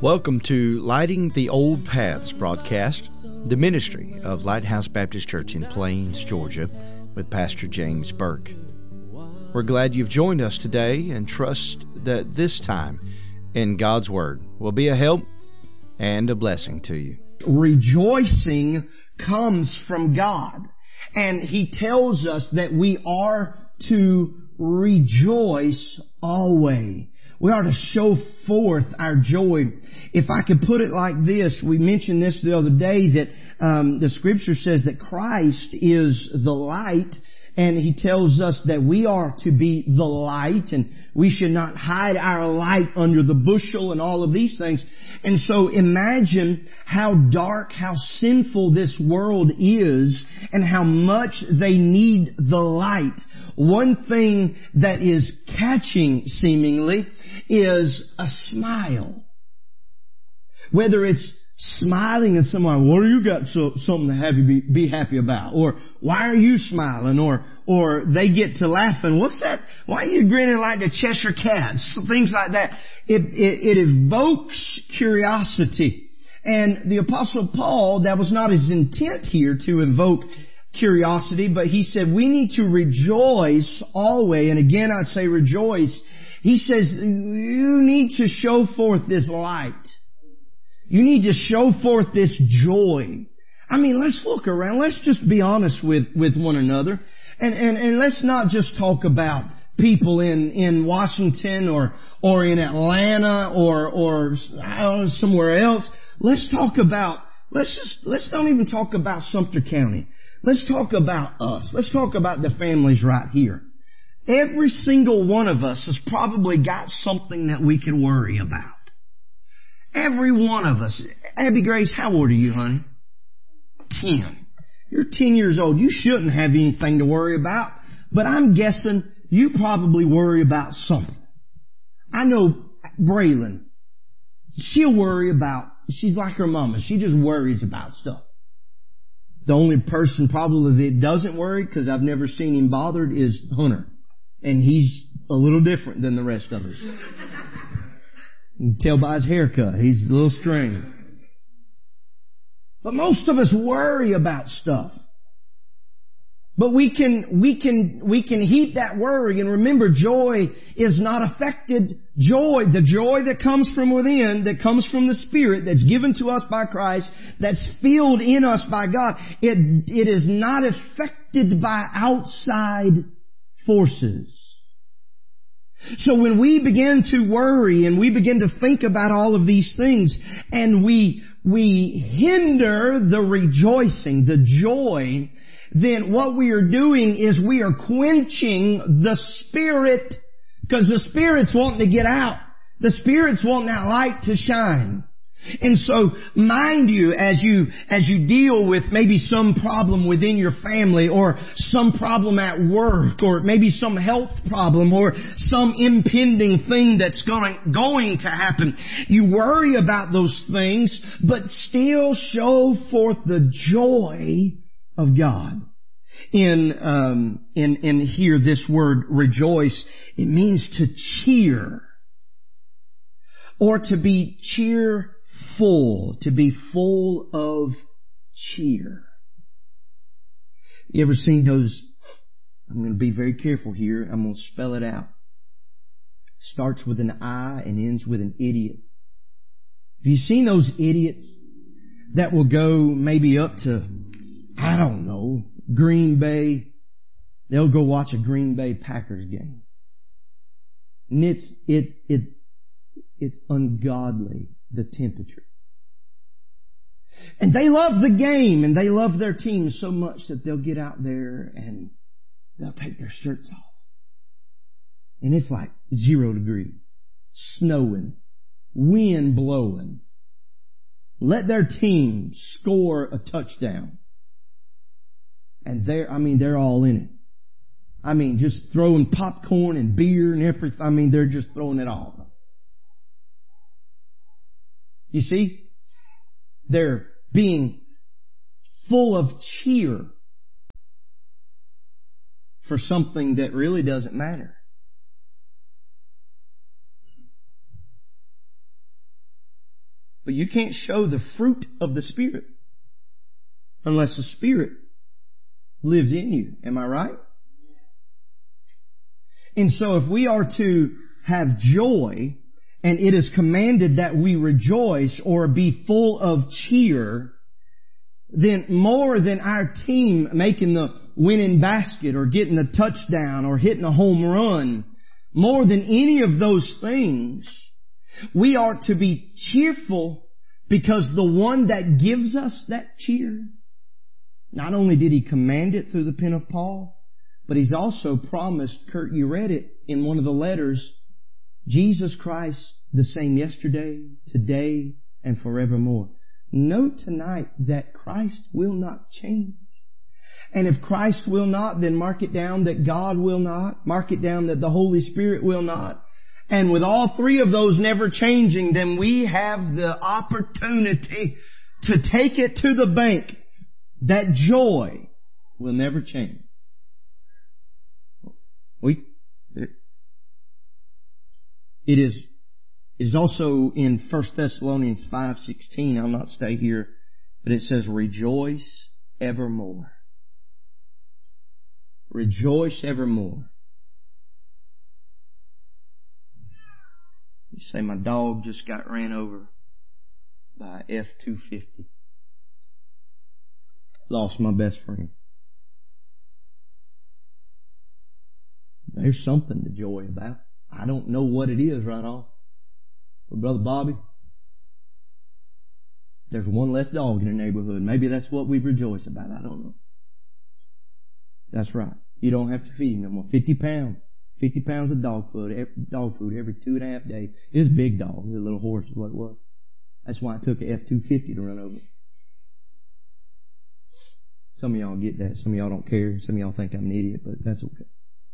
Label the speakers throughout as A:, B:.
A: Welcome to Lighting the Old Paths broadcast, the ministry of Lighthouse Baptist Church in Plains, Georgia, with Pastor James Burke. We're glad you've joined us today and trust that this time in God's Word will be a help and a blessing to you.
B: Rejoicing comes from God, and He tells us that we are to rejoice always. We are to show forth our joy. If I could put it like this, we mentioned this the other day, that the Scripture says that Christ is the light, and He tells us that we are to be the light, and we should not hide our light under the bushel and all of these things. And so imagine how dark, how sinful this world is, and how much they need the light. One thing that is catching, seemingly, is a smile. Whether it's smiling at someone, what do you got something to be happy about? Or why are you smiling? Or they get to laughing. What's that? Why are you grinning like the Cheshire Cats? Things like that. It evokes curiosity. And the Apostle Paul, that was not his intent here to evoke curiosity, but he said we need to rejoice always. And again, I say rejoice. He says you need to show forth this light. You need to show forth this joy. I mean, let's look around. Let's just be honest with one another. And let's not just talk about people in Washington or in Atlanta or somewhere else. Let's don't even talk about Sumter County. Let's talk about us. Let's talk about the families right here. Every single one of us has probably got something that we can worry about. Every one of us. Abby Grace, how old are you, honey? 10. You're 10 years old. You shouldn't have anything to worry about, but I'm guessing you probably worry about something. I know Braylon. She'll worry about, she's like her mama. She just worries about stuff. The only person probably that doesn't worry, because I've never seen him bothered, is Hunter. And he's a little different than the rest of us. You can tell by his haircut, he's a little strange. But most of us worry about stuff. But we can heap that worry, and remember, joy is not affected. Joy, the joy that comes from within, that comes from the Spirit, that's given to us by Christ, that's filled in us by God, it is not affected by outside forces. So when we begin to worry and we begin to think about all of these things, and we hinder the rejoicing, the joy, then what we are doing is we are quenching the Spirit, because the Spirit's wanting to get out. The Spirit's wanting that light to shine. And so, mind you, as you deal with maybe some problem within your family, or some problem at work, or maybe some health problem, or some impending thing that's going to happen, you worry about those things, but still show forth the joy of God. In here, this word rejoice, it means to cheer, or to be cheerful, to be full of cheer. You ever seen those? I'm going to be very careful here. I'm going to spell it out. Starts with an I and ends with an idiot. Have you seen those idiots that will go maybe up to, I don't know, Green Bay? They'll go watch a Green Bay Packers game. And it's ungodly, the temperature. And they love the game, and they love their team so much that they'll get out there and they'll take their shirts off. And it's like 0 degrees, snowing, wind blowing. Let their team score a touchdown. And they're all in it. I mean, just throwing popcorn and beer and everything. I mean, they're just throwing it all. You see? They're being full of cheer for something that really doesn't matter. But you can't show the fruit of the Spirit unless the Spirit lives in you. Am I right? And so if we are to have joy, and it is commanded that we rejoice or be full of cheer, then more than our team making the winning basket or getting a touchdown or hitting a home run, more than any of those things, we are to be cheerful because the one that gives us that cheer, not only did He command it through the pen of Paul, but He's also promised, Kurt, you read it in one of the letters, Jesus Christ, the same yesterday, today, and forevermore. Note tonight that Christ will not change. And if Christ will not, then mark it down that God will not. Mark it down that the Holy Spirit will not. And with all three of those never changing, then we have the opportunity to take it to the bank that joy will never change. It is also in 1 Thessalonians 5:16. I'll not stay here, but it says, rejoice evermore. Rejoice evermore. You say, my dog just got ran over by F-250. Lost my best friend. There's something to joy about. I don't know what it is right off. But Brother Bobby, there's one less dog in the neighborhood. Maybe that's what we rejoice about. I don't know. That's right. You don't have to feed him no more. 50 pounds. 50 pounds of dog food every 2.5 days. It's a big dog. It's a little horse is what it was. That's why I took an F-250 to run over it. Some of y'all get that. Some of y'all don't care. Some of y'all think I'm an idiot, but that's okay.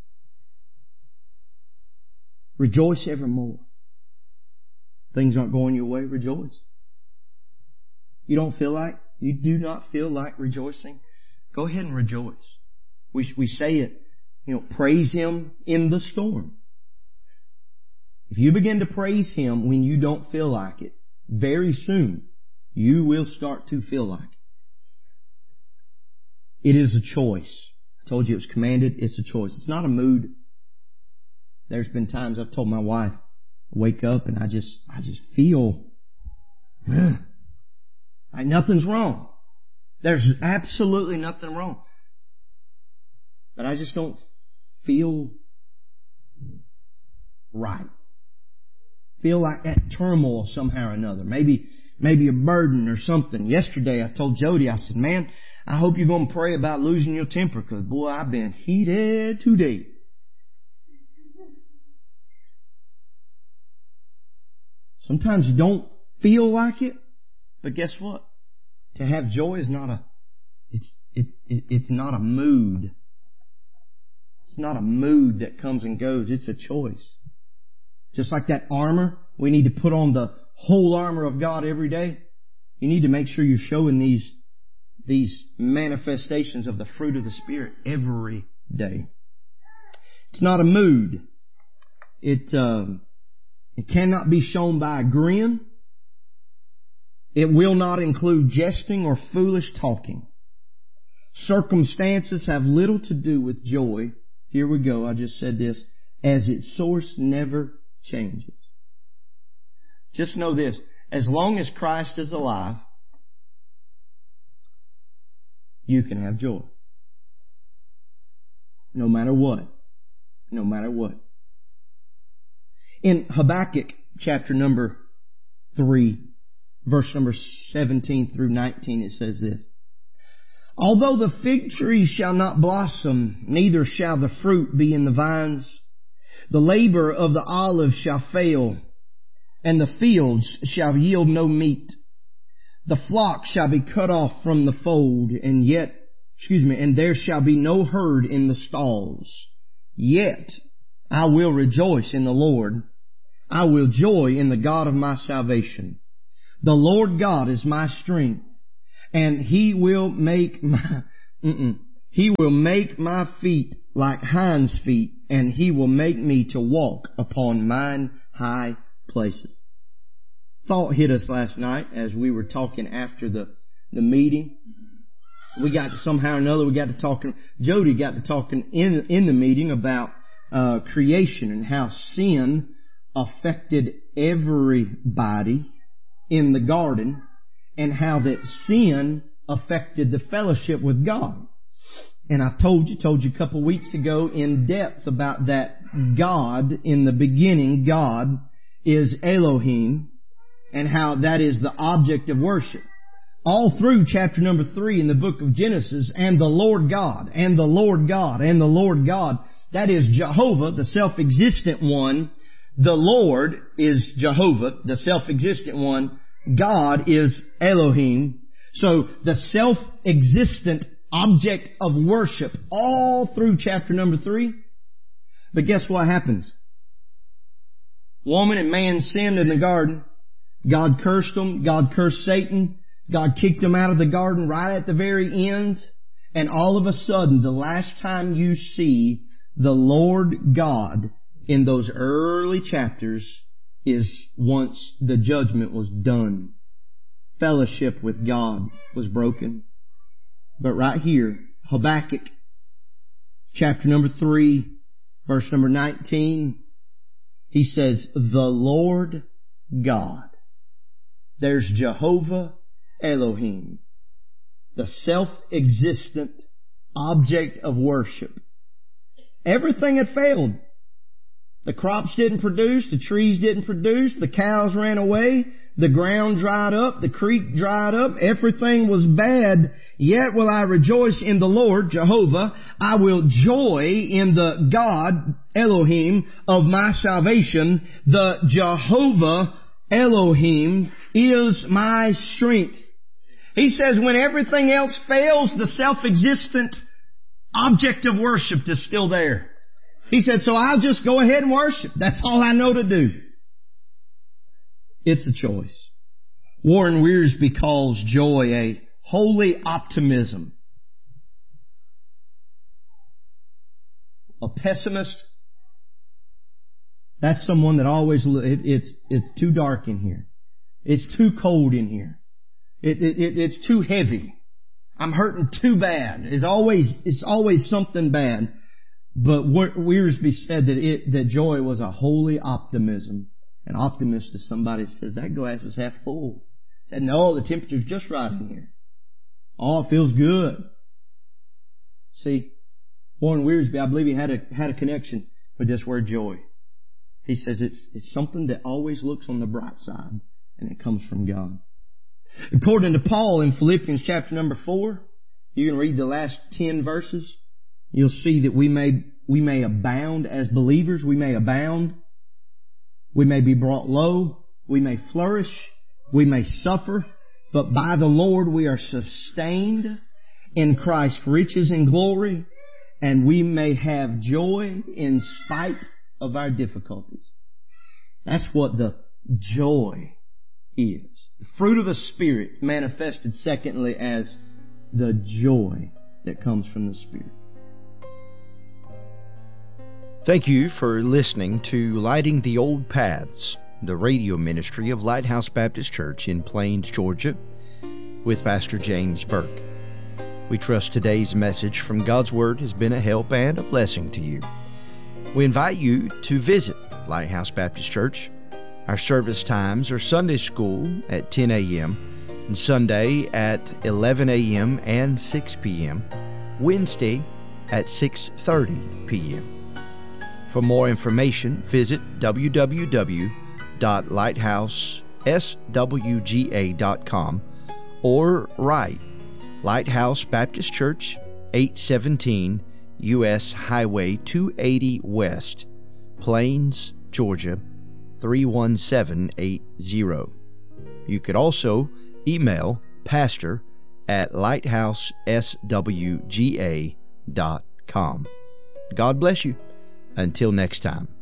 B: Rejoice evermore. Things aren't going your way, rejoice. You do not feel like rejoicing? Go ahead and rejoice. We say it, praise Him in the storm. If you begin to praise Him when you don't feel like it, very soon you will start to feel like it. It is a choice. I told you it was commanded. It's a choice. It's not a mood. There's been times I've told my wife, I wake up and I just feel, like nothing's wrong. There's absolutely nothing wrong. But I just don't feel right. Feel like that turmoil somehow or another. Maybe a burden or something. Yesterday I told Jody, I said, man, I hope you're going to pray about losing your temper because boy, I've been heated today. Sometimes you don't feel like it, but guess what? To have joy is not it's not a mood. It's not a mood that comes and goes. It's a choice. Just like that armor, we need to put on the whole armor of God every day. You need to make sure you're showing these manifestations of the fruit of the Spirit every day. It's not a mood. It cannot be shown by a grin. It will not include jesting or foolish talking. Circumstances have little to do with joy. Here we go. I just said this. As its source never changes. Just know this. As long as Christ is alive, you can have joy. No matter what. No matter what. In Habakkuk chapter number 3, verse number 17 through 19, it says this. Although the fig tree shall not blossom, neither shall the fruit be in the vines, the labor of the olive shall fail, and the fields shall yield no meat. The flock shall be cut off from the fold, and there shall be no herd in the stalls. Yet I will rejoice in the Lord. I will joy in the God of my salvation. The Lord God is my strength, and He will make my feet like hinds' feet, and He will make me to walk upon mine high places. thought hit us last night as we were talking after the meeting. We got to, somehow or another, Jody got to talking in the meeting about creation and how sin affected everybody in the garden, and how that sin affected the fellowship with God. And I've told you a couple weeks ago in depth about that God, in the beginning, God is Elohim, and how that is the object of worship. All through chapter number 3 in the book of Genesis, and the Lord God, and the Lord God, and the Lord God. That is Jehovah, the self-existent one. The Lord is Jehovah, the self-existent one. God is Elohim. So the self-existent object of worship all through chapter number 3. But guess what happens? Woman and man sinned in the garden. God cursed them. God cursed Satan. God kicked them out of the garden right at the very end. And all of a sudden, the last time you see the Lord God in those early chapters is once the judgment was done. Fellowship with God was broken. But right here, Habakkuk, chapter number 3, verse number 19, he says, the Lord God. There's Jehovah Elohim, the self-existent object of worship. Everything had failed. The crops didn't produce, the trees didn't produce, the cows ran away, the ground dried up, the creek dried up, everything was bad. Yet will I rejoice in the Lord, Jehovah. I will joy in the God, Elohim, of my salvation. The Jehovah Elohim is my strength. He says when everything else fails, the self-existent object of worship is still there. He said, so I'll just go ahead and worship. That's all I know to do. It's a choice. Warren Wiersbe calls joy a holy optimism. A pessimist, that's someone that always, it's too dark in here. It's too cold in here. It's too heavy. I'm hurting too bad. It's always something bad. But Wiersbe said that joy was a holy optimism. An optimist is somebody that says that glass is half full. That no, the temperature's just right in here. Oh, it feels good. See, Warren Wiersbe, I believe he had a connection with this word joy. He says it's something that always looks on the bright side, and it comes from God. According to Paul in Philippians chapter number 4, you can read the last 10 verses. You'll see that we may abound as believers. We may abound. We may be brought low. We may flourish. We may suffer. But by the Lord we are sustained in Christ's riches and glory. And we may have joy in spite of our difficulties. That's what the joy is. The fruit of the Spirit manifested secondly as the joy that comes from the Spirit.
A: Thank you for listening to Lighting the Old Paths, the radio ministry of Lighthouse Baptist Church in Plains, Georgia, with Pastor James Burke. We trust today's message from God's Word has been a help and a blessing to you. We invite you to visit Lighthouse Baptist Church. Our service times are Sunday school at 10 a.m. and Sunday at 11 a.m. and 6 p.m., Wednesday at 6:30 p.m. For more information, visit www.lighthouseswga.com or write Lighthouse Baptist Church, 817 U.S. Highway 280 West, Plains, Georgia, 31780. You could also email pastor@lighthouseswga.com. God bless you. Until next time.